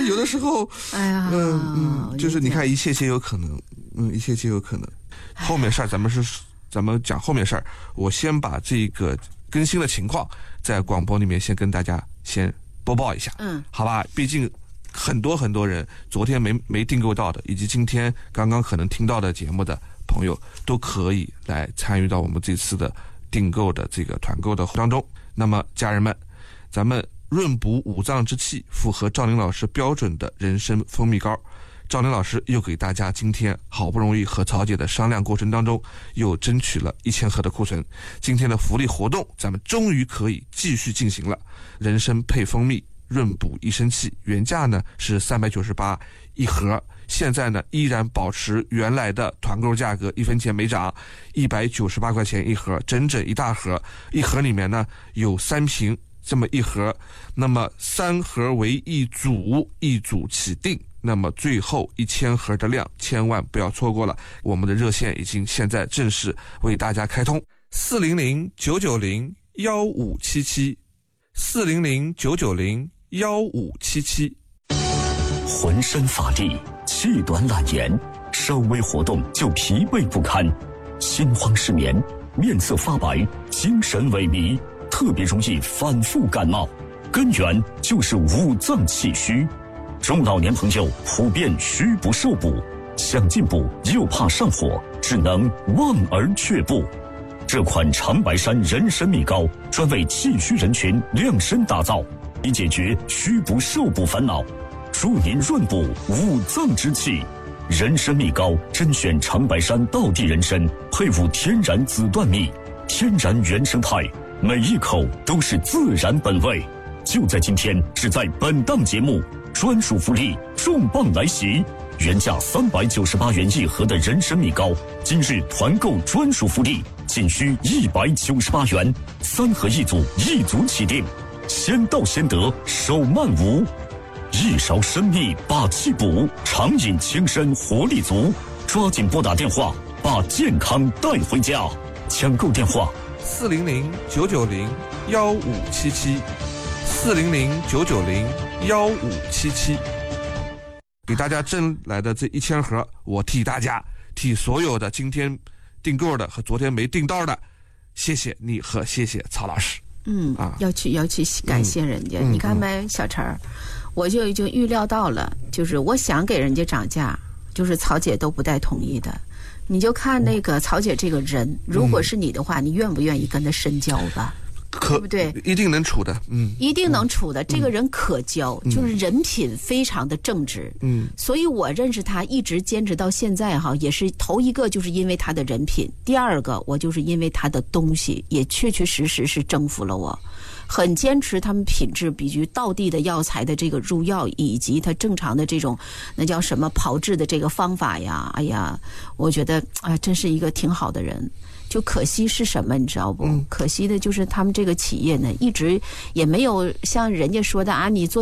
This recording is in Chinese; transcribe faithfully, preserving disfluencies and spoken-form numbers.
是有的时候， 哎呀， 嗯嗯，就是你看，一切皆有可能，嗯，一切皆有可能。后面事儿咱们是咱们讲后面事儿，我先把这个更新的情况在广播里面先跟大家先播报一下， 嗯， 好吧？毕竟很多很多人昨天没没订购到的，以及今天刚刚可能听到的节目的朋友，都可以来参与到我们这次的订购的这个团购的当中。那么家人们，咱们润补五脏之气，符合赵林老师标准的人参蜂蜜膏，赵林老师又给大家今天好不容易和曹姐的商量过程当中，又争取了一千盒的库存。今天的福利活动，咱们终于可以继续进行了。人参配蜂蜜，润补益生气，原价呢是三百九十八一盒，现在呢依然保持原来的团购价格，一分钱没涨，一百九十八块钱一盒，整整一大盒。一盒里面呢有三瓶这么一盒，那么三盒为一组，一组起订。那么最后一千盒的量，千万不要错过了。我们的热线已经现在正式为大家开通，四零零九九零幺五七七，四零零九九零幺五七七。 浑身乏力，气短懒言，稍微活动就疲惫不堪，心慌失眠，面色发白，精神萎靡，特别容易反复感冒，根源就是五脏气虚。中老年朋友普遍虚不受补，想进补又怕上火，只能望而却步。这款长白山人参蜜膏专为气虚人群量身打造，以解决虚不受补烦恼，助您润补五脏之气。人参蜜膏甄选长白山道地人参，配伍天然紫椴蜜，天然原生态，每一口都是自然本味。就在今天，只在本档节目，专属福利重磅来袭！原价三百九十八元一盒的人参蜜膏，今日团购专属福利，仅需一百九十八元，三盒一组，一组起订，先到先得，手慢无。一勺参蜜把气补，常饮轻身活力足，抓紧拨打电话，把健康带回家。抢购电话： 四零零九九零幺五七七，四零零九九零幺五七七。给大家挣来的这一千盒，我替大家，替所有的今天订购的和昨天没订到的，谢谢你和谢谢曹老师。 嗯啊，要去要去感谢人家。嗯、你看没，小陈儿，我就已经预料到了，就是我想给人家涨价，就是曹姐都不带同意的。你就看那个曹姐这个人，如果是你的话，嗯、你愿不愿意跟她深交吧？ 可对不对？ 一定能处的，嗯， 一定能处的。 嗯、 这个人可交，嗯、就是人品非常的正直， 嗯， 所以我认识他一直坚持到现在哈，也是头一个就是因为他的人品，第二个我就是因为他的东西也确确实实是征服了我。很坚持他们品质，比如道地的药材的这个入药，以及他正常的这种那叫什么炮制的这个方法呀，哎呀，我觉得啊，真是一个挺好的人。就可惜是什么，你知道不？ 嗯、 可惜的就是他们这个企业呢，一直也没有像人家说的啊，你做。